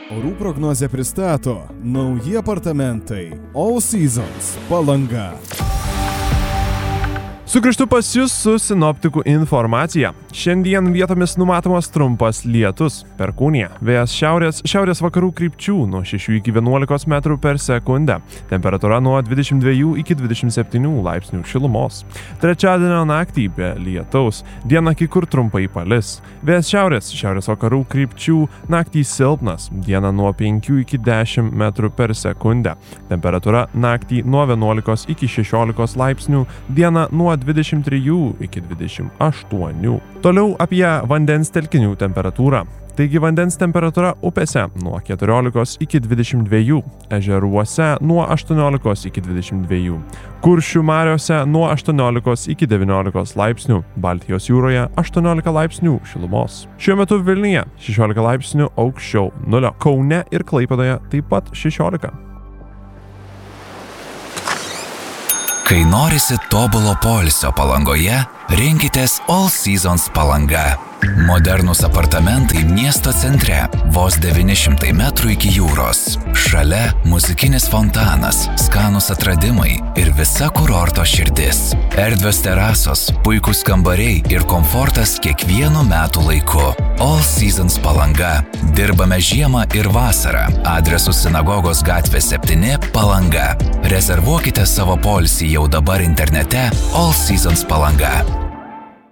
Orų prognozė pristato nauji apartamentai All Seasons Palanga. Sugrįžtu pas jūs su sinoptikų informacija. Šiandien vietomis numatomas trumpas lietus. Perkūnija. Vėjas šiaurės vakarų krypčių nuo 6 iki 11 metrų per sekundę. Temperatūra nuo 22 iki 27 laipsnių šilumos. Trečiadienio naktį be lietaus. Dieną kai kur trumpai palis. Vėjas šiaurės vakarų krypčių naktį silpnas. Dieną nuo 5 iki 10 metrų per sekundę. Temperatūra naktį nuo 11 iki 16 laipsnių. Dieną nuo 23 iki 28. Toliau apie vandens telkinių temperatūrą. Taigi vandens temperatūra upėse nuo 14 iki 22, ežeruose nuo 18 iki 22, Kuršių mariose nuo 18 iki 19 laipsnių, Baltijos jūroje 18 laipsnių šilumos. Šiuo metu Vilniuje 16 laipsnių aukščiau nulio, Kaune ir Klaipėdoje taip pat 16. Kai norisi tobulo poilsio Palangoje, rinkitės All Seasons Palanga. Modernūs apartamentai miesto centre, vos 900 metrų iki jūros. Šalia muzikinis fontanas, skanūs atradimai ir visa kurorto širdis. Erdvios terasos, puikūs kambariai ir komfortas kiekvienu metų laiku. All Seasons Palanga. Dirbame žiemą ir vasarą. Adresu Sinagogos gatvė 7 Palanga. Rezervuokite savo poilsį jau dabar internete All Seasons Palanga.